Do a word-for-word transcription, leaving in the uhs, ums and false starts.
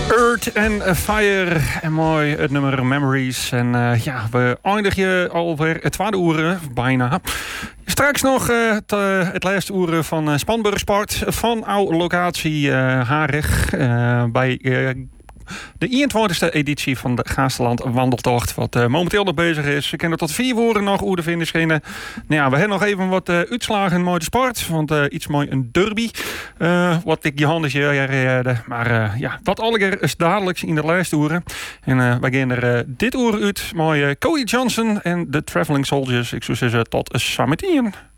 Earth and Fire en mooi het nummer Memories. En uh, ja, we eindigen alweer het tweede uur, bijna. Straks nog uh, het, uh, het laatste uur van uh, Spanburg Sport van oude locatie uh, Harig uh, bij... Uh, De eenentwintigste editie van de Gaasterland Wandeltocht, wat uh, momenteel nog bezig is. We kunnen tot vier woorden nog hoe de vinden schijnen. Nou ja, we hebben nog even wat uh, uitslagen mooi de sport. Want uh, iets mooi een derby. Uh, wat ik je handen uh, Maar uh, ja, dat allegear is dadelijk in de lijsturen. En uh, wij gaan er uh, dit uur uit. Mooi uh, Cody Johnson en de Traveling Soldiers. Ik zou zeggen tot zometeen.